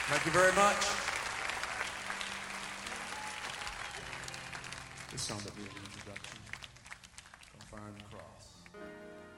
Thank you very much. This song will be an introduction. Go find the cross.